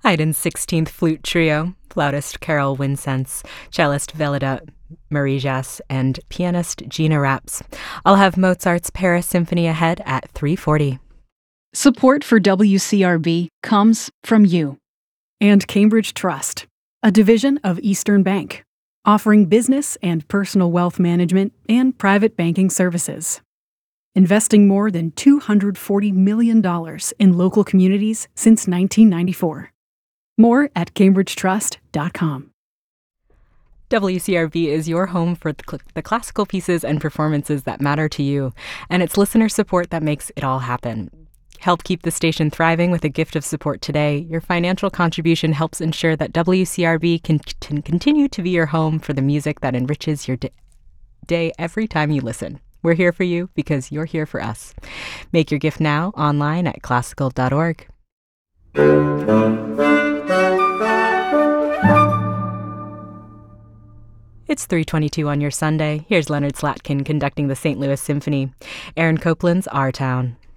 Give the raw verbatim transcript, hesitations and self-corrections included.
Haydn's sixteenth Flute Trio, flautist Carol Winsense, cellist Velida Marijas, and pianist Gina Raps. I'll have Mozart's Paris Symphony ahead at three forty. Support for W C R B comes from you and Cambridge Trust, a division of Eastern Bank, offering business and personal wealth management and private banking services. Investing more than two hundred forty million dollars in local communities since nineteen ninety-four. More at cambridge trust dot com. W C R B is your home for the, cl- the classical pieces and performances that matter to you, and it's listener support that makes it all happen. Help keep the station thriving with a gift of support today. Your financial contribution helps ensure that W C R B can, can continue to be your home for the music that enriches your d- day every time you listen. We're here for you because you're here for us. Make your gift now online at classical dot org. It's three twenty-two on your Sunday. Here's Leonard Slatkin conducting the Saint Louis Symphony. Aaron Copland's Our Town.